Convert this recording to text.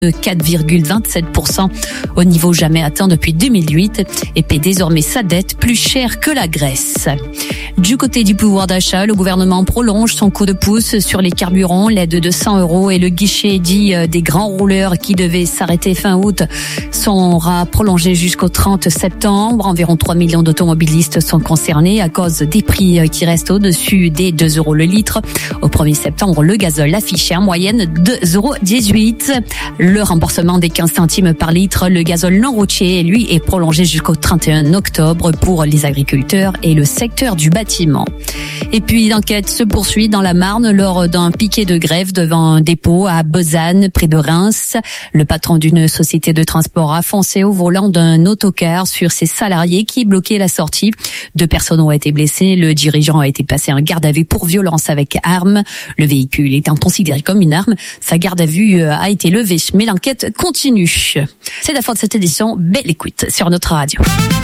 de 4,27% au niveau jamais atteint depuis 2008 et paie désormais sa dette plus cher que la Grèce. Du côté du pouvoir d'achat, le gouvernement prolonge son coup de pouce sur les carburants, l'aide de 100 € et le guichet dit des grands rouleurs qui devait s'arrêter fin août sera prolongé jusqu'au 30 septembre. Environ 3 millions d'automobilistes sont concernés à cause des prix qui restent au-dessus des 2 € le litre. Au 1er septembre, le gazole affichait en moyenne 2,18 €. Le remboursement des 15 centimes par litre, le gazole non routier, lui, est prolongé jusqu'au 31 octobre pour les agriculteurs et le secteur du bâtiment. Et puis, l'enquête se poursuit dans la Marne lors d'un piquet de grève devant un dépôt à Besanne, près de Reims. Le patron d'une société de transport a foncé au volant d'un autocar sur ses salariés qui bloquaient la sortie. 2 personnes ont été blessées. Le dirigeant a été placé en garde à vue pour violence avec arme. Le véhicule étant considéré comme une arme, sa garde à vue a été levée. Mais l'enquête continue. C'est la fin de cette édition. Belle écoute sur notre radio.